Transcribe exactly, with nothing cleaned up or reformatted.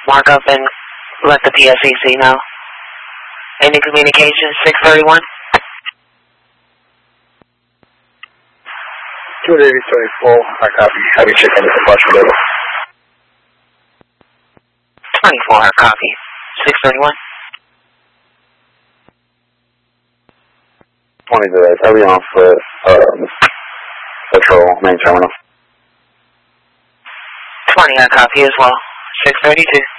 mark up and let the P S E C know. Any communication, six thirty-one? two eighty twenty-four, I copy. Have you check in the combustion level? twenty-four, I copy. six thirty-one? twenty direct. I'll be on for um, patrol, main terminal. twenty, I copy as well. six thirty-two.